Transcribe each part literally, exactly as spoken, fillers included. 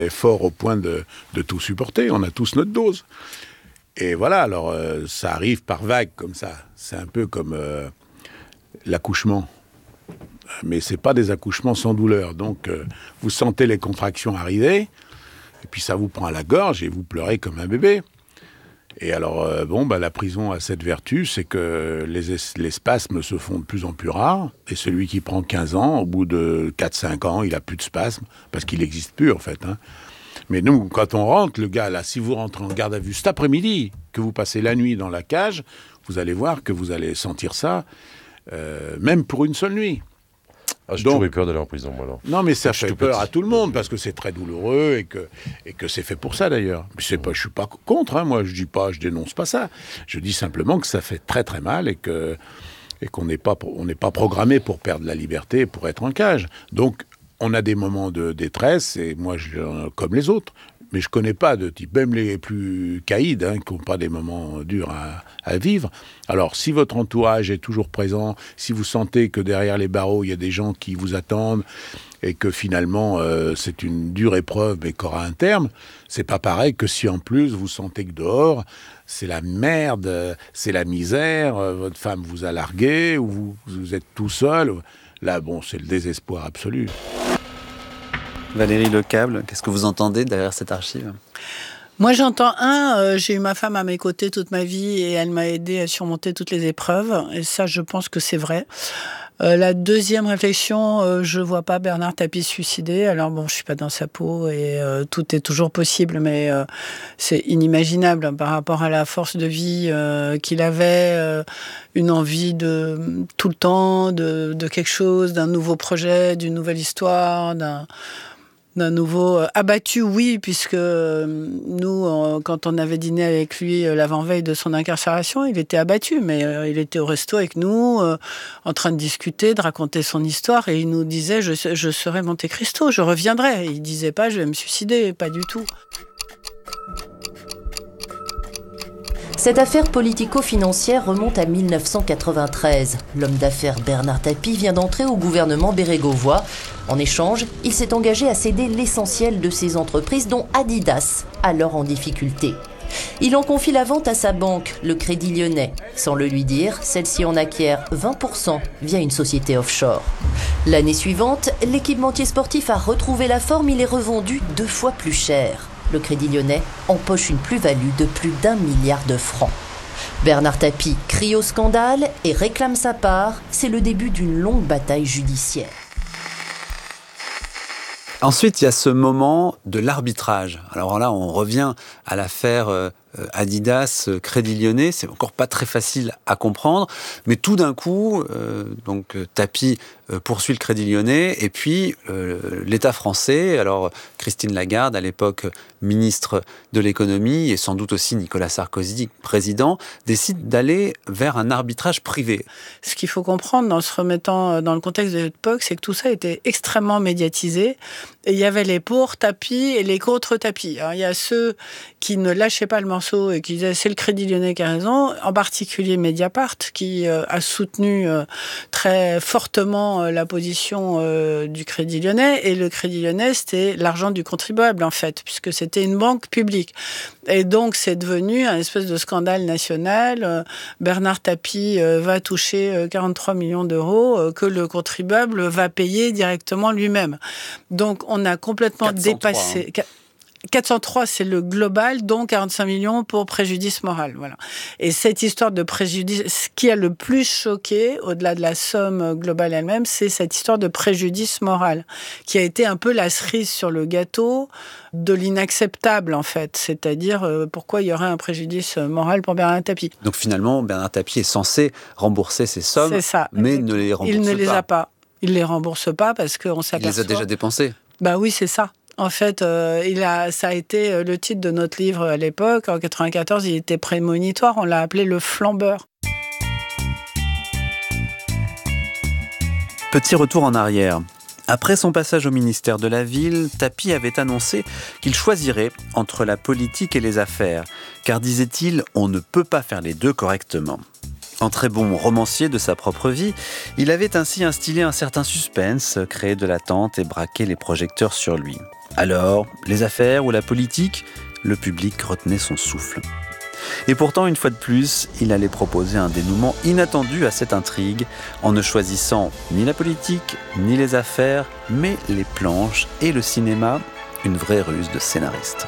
est fort au point de, de tout supporter. On a tous notre dose. Et voilà, alors euh, ça arrive par vagues comme ça. C'est un peu comme euh, l'accouchement. Mais ce n'est pas des accouchements sans douleur. Donc euh, vous sentez les contractions arriver, et puis ça vous prend à la gorge et vous pleurez comme un bébé. Et alors, euh, bon, bah, la prison a cette vertu, c'est que les, es- les spasmes se font de plus en plus rares. Et celui qui prend quinze ans, au bout de quatre cinq ans, il n'a plus de spasmes, parce qu'il n'existe plus, en fait. Hein. Mais nous, quand on rentre, le gars, là, si vous rentrez en garde à vue cet après-midi, que vous passez la nuit dans la cage, vous allez voir que vous allez sentir ça, euh, même pour une seule nuit. Ah, j'ai Donc, toujours eu peur d'aller en prison, moi, alors. non, mais ça Je suis fait tout peur petit. à tout le monde, parce que c'est très douloureux et que, et que c'est fait pour ça, d'ailleurs. Puis c'est pas, je suis pas contre, hein, moi, je dis pas, je dénonce pas ça. Je dis simplement que ça fait très très mal et que, et qu'on n'est pas, on n'est pas programmé pour perdre la liberté, pour être en cage. Donc, on a des moments de détresse, et moi, je, comme les autres. Mais je connais pas de type, même les plus caïds, hein, qui n'ont pas des moments durs à, à vivre. Alors, si votre entourage est toujours présent, si vous sentez que derrière les barreaux, il y a des gens qui vous attendent, et que finalement, euh, c'est une dure épreuve, mais qu'aura un terme, c'est pas pareil que si en plus, vous sentez que dehors, c'est la merde, euh, c'est la misère, euh, votre femme vous a largué, ou vous, vous êtes tout seul. Là, bon, c'est le désespoir absolu. Valérie Lecable, qu'est-ce que vous entendez derrière cette archive ? Moi, j'entends un, euh, j'ai eu ma femme à mes côtés toute ma vie et elle m'a aidé à surmonter toutes les épreuves. Et ça, je pense que c'est vrai. Euh, la deuxième réflexion, euh, je vois pas Bernard Tapie se suicider. Alors bon, je suis pas dans sa peau et euh, tout est toujours possible, mais euh, c'est inimaginable hein, par rapport à la force de vie euh, qu'il avait, euh, une envie de tout le temps, de, de quelque chose, d'un nouveau projet, d'une nouvelle histoire, d'un d'un nouveau euh, abattu, oui, puisque euh, nous, euh, quand on avait dîné avec lui euh, l'avant-veille de son incarcération, il était abattu, mais euh, il était au resto avec nous, euh, en train de discuter, de raconter son histoire, et il nous disait je, je serai Monte Cristo, je reviendrai. Il disait pas je vais me suicider, pas du tout. Cette affaire politico-financière remonte à mille neuf cent quatre-vingt-treize. L'homme d'affaires Bernard Tapie vient d'entrer au gouvernement bérégovois. En échange, il s'est engagé à céder l'essentiel de ses entreprises, dont Adidas, alors en difficulté. Il en confie la vente à sa banque, le Crédit Lyonnais. Sans le lui dire, celle-ci en acquiert vingt pour cent via une société offshore. L'année suivante, l'équipementier sportif a retrouvé la forme, il est revendu deux fois plus cher. Le Crédit Lyonnais empoche une plus-value de plus d'un milliard de francs. Bernard Tapie crie au scandale et réclame sa part. C'est le début d'une longue bataille judiciaire. Ensuite, il y a ce moment de l'arbitrage. Alors là, on revient à l'affaire euh, Adidas, euh, Crédit Lyonnais. C'est encore pas très facile à comprendre, mais tout d'un coup, euh, donc Tapie euh, poursuit le Crédit Lyonnais, et puis euh, l'État français, alors Christine Lagarde, à l'époque ministre de l'économie, et sans doute aussi Nicolas Sarkozy, président, décide d'aller vers un arbitrage privé. Ce qu'il faut comprendre, en se remettant dans le contexte de l'époque, c'est que tout ça était extrêmement médiatisé. Et il y avait les pour Tapie et les contre Tapie. Alors, il y a ceux qui ne lâchaient pas le morceau et qui disaient c'est le Crédit Lyonnais qui a raison, en particulier Mediapart, qui euh, a soutenu euh, très fortement euh, la position euh, du Crédit Lyonnais. Et le Crédit Lyonnais, c'était l'argent du contribuable, en fait, puisque c'était une banque publique. Et donc, c'est devenu un espèce de scandale national. Euh, Bernard Tapie euh, va toucher euh, quarante-trois millions d'euros euh, que le contribuable va payer directement lui-même. Donc, on a complètement quatre cent trois, dépassé... Hein. quatre cent trois, c'est le global, dont quarante-cinq millions pour préjudice moral. Voilà. Et cette histoire de préjudice, ce qui a le plus choqué, au-delà de la somme globale elle-même, c'est cette histoire de préjudice moral, qui a été un peu la cerise sur le gâteau de l'inacceptable, en fait. C'est-à-dire, euh, pourquoi il y aurait un préjudice moral pour Bernard Tapie. Donc finalement, Bernard Tapie est censé rembourser ces sommes, C'est ça, mais exactement. ne les rembourse pas. Il ne les a pas. Il ne les rembourse pas parce qu'on s'aperçoit... Il les a déjà dépensés. Bah oui, c'est ça. En fait, euh, il a, ça a été le titre de notre livre à l'époque. En quatre-vingt-quatorze, il était prémonitoire. On l'a appelé le flambeur. Petit retour en arrière. Après son passage au ministère de la Ville, Tapie avait annoncé qu'il choisirait entre la politique et les affaires. Car, disait-il, on ne peut pas faire les deux correctement. En très bon romancier de sa propre vie, il avait ainsi instillé un certain suspense, créé de l'attente et braqué les projecteurs sur lui. Alors, les affaires ou la politique, le public retenait son souffle. Et pourtant, une fois de plus, il allait proposer un dénouement inattendu à cette intrigue, en ne choisissant ni la politique, ni les affaires, mais les planches et le cinéma, une vraie ruse de scénariste.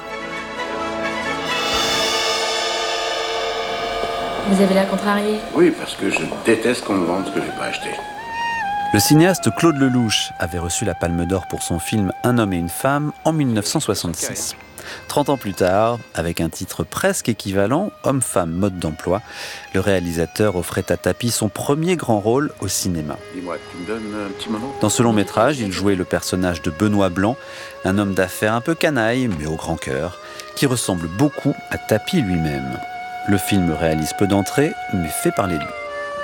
Vous avez la contrarié ? Oui, parce que je déteste qu'on me vende ce que j'ai pas acheté. Le cinéaste Claude Lelouch avait reçu la Palme d'Or pour son film Un homme et une femme en mille neuf cent soixante-six. Trente ans plus tard, avec un titre presque équivalent, Homme-femme, mode d'emploi, le réalisateur offrait à Tapi son premier grand rôle au cinéma. Dis-moi, tu me donnes un petit moment ? Dans ce long métrage, il jouait le personnage de Benoît Blanc, un homme d'affaires un peu canaille, mais au grand cœur, qui ressemble beaucoup à Tapi lui-même. Le film réalise peu d'entrées, mais fait parler de lui.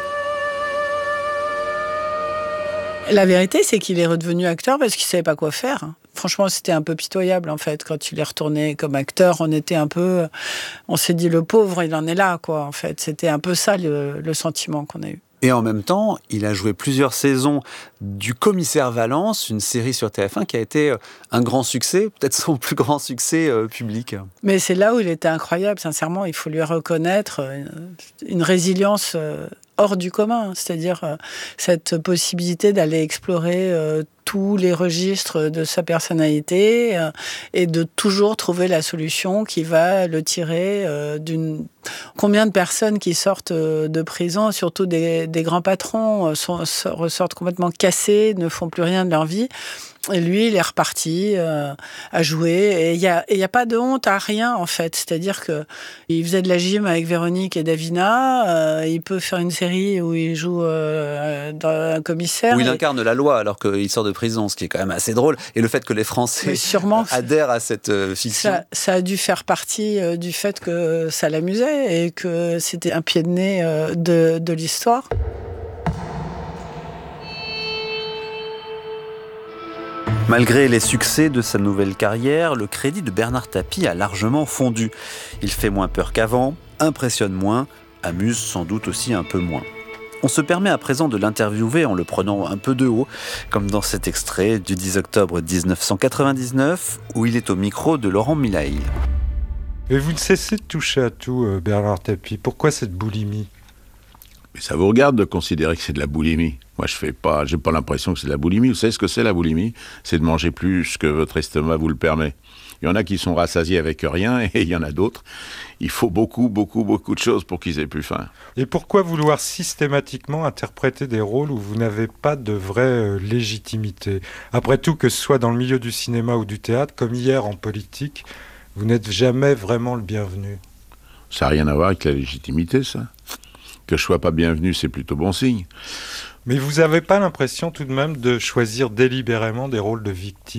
La vérité, c'est qu'il est redevenu acteur parce qu'il ne savait pas quoi faire. Franchement, c'était un peu pitoyable, en fait. Quand il est retourné comme acteur, on était un peu... On s'est dit, le pauvre, il en est là, quoi, en fait. C'était un peu ça, le, le sentiment qu'on a eu. Et en même temps, il a joué plusieurs saisons du Commissaire Valence, une série sur T F un qui a été un grand succès, peut-être son plus grand succès euh, public. Mais c'est là où il était incroyable, sincèrement. Il faut lui reconnaître une, une résilience euh, hors du commun. C'est-à-dire euh, cette possibilité d'aller explorer euh, tous les registres de sa personnalité euh, et de toujours trouver la solution qui va le tirer euh, d'une... Combien de personnes qui sortent de prison, surtout des, des grands patrons, sont, ressortent complètement cassés, ne font plus rien de leur vie. Et lui, il est reparti euh, à jouer. Et il n'y a, y a pas de honte à rien, en fait. C'est-à-dire qu'il faisait de la gym avec Véronique et Davina. Euh, il peut faire une série où il joue euh, dans un commissaire. Où il et... incarne la loi alors qu'il sort de prison, ce qui est quand même assez drôle. Et le fait que les Français sûrement, adhèrent à cette euh, fiction. Ça, ça a dû faire partie euh, du fait que ça l'amusait et que c'était un pied de nez euh, de, de l'histoire. Malgré les succès de sa nouvelle carrière, le crédit de Bernard Tapie a largement fondu. Il fait moins peur qu'avant, impressionne moins, amuse sans doute aussi un peu moins. On se permet à présent de l'interviewer en le prenant un peu de haut, comme dans cet extrait du dix octobre dix-neuf cent quatre-vingt-dix-neuf, où il est au micro de Laurent Milail. Et vous ne cessez de toucher à tout, Bernard Tapie. Pourquoi cette boulimie ? Mais ça vous regarde de considérer que c'est de la boulimie. Moi, je fais pas, j'ai pas l'impression que c'est de la boulimie. Vous savez ce que c'est la boulimie ? C'est de manger plus que votre estomac vous le permet. Il y en a qui sont rassasiés avec rien et il y en a d'autres. Il faut beaucoup, beaucoup, beaucoup de choses pour qu'ils aient plus faim. Et pourquoi vouloir systématiquement interpréter des rôles où vous n'avez pas de vraie légitimité ? Après tout, que ce soit dans le milieu du cinéma ou du théâtre, comme hier en politique, vous n'êtes jamais vraiment le bienvenu. Ça n'a rien à voir avec la légitimité, ça. Que je sois pas bienvenu, c'est plutôt bon signe. Mais vous n'avez pas l'impression tout de même de choisir délibérément des rôles de victimes ?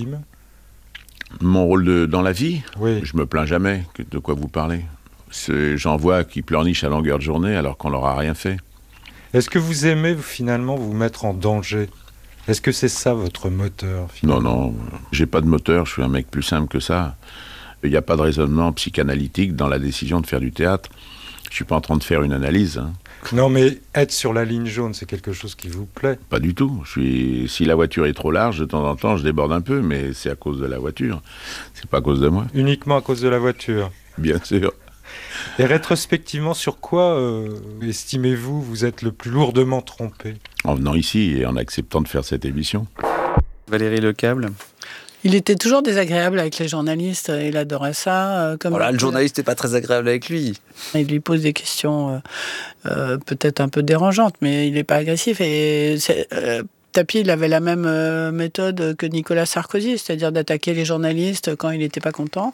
Mon rôle de, dans la vie ? Oui. Je me plains jamais. De quoi vous parlez ? C'est, j'en vois qui pleurnichent à longueur de journée alors qu'on leur a rien fait. Est-ce que vous aimez finalement vous mettre en danger ? Est-ce que c'est ça votre moteur finalement ? Non, non. J'ai pas de moteur. Je suis un mec plus simple que ça. Il n'y a pas de raisonnement psychanalytique dans la décision de faire du théâtre. Je suis pas en train de faire une analyse. Hein. Non, mais être sur la ligne jaune, c'est quelque chose qui vous plaît ? Pas du tout. Je suis... Si la voiture est trop large, de temps en temps, je déborde un peu, mais c'est à cause de la voiture. C'est pas à cause de moi. Uniquement à cause de la voiture ? Bien sûr. Et rétrospectivement, sur quoi euh, estimez-vous vous êtes le plus lourdement trompé ? En venant ici et en acceptant de faire cette émission. Valérie Lecable ? Il était toujours désagréable avec les journalistes, il adorait ça. Comme voilà, le journaliste n'est pas très agréable avec lui. Il lui pose des questions euh, euh, peut-être un peu dérangeantes, mais il n'est pas agressif. Et c'est, euh, Tapie, il avait la même euh, méthode que Nicolas Sarkozy, c'est-à-dire d'attaquer les journalistes quand il n'était pas content.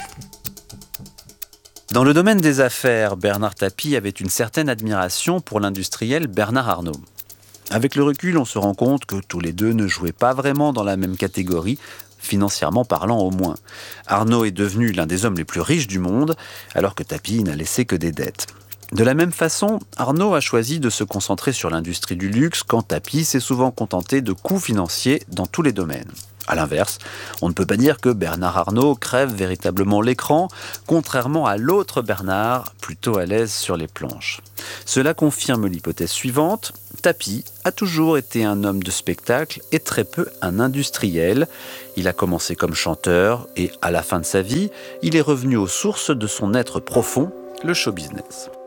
Dans le domaine des affaires, Bernard Tapie avait une certaine admiration pour l'industriel Bernard Arnault. Avec le recul, on se rend compte que tous les deux ne jouaient pas vraiment dans la même catégorie, financièrement parlant au moins. Arnault est devenu l'un des hommes les plus riches du monde, alors que Tapie n'a laissé que des dettes. De la même façon, Arnault a choisi de se concentrer sur l'industrie du luxe, quand Tapie s'est souvent contenté de coûts financiers dans tous les domaines. A l'inverse, on ne peut pas dire que Bernard Arnault crève véritablement l'écran, contrairement à l'autre Bernard, plutôt à l'aise sur les planches. Cela confirme l'hypothèse suivante: Tapie a toujours été un homme de spectacle et très peu un industriel. Il a commencé comme chanteur et, à la fin de sa vie, il est revenu aux sources de son être profond, le show business.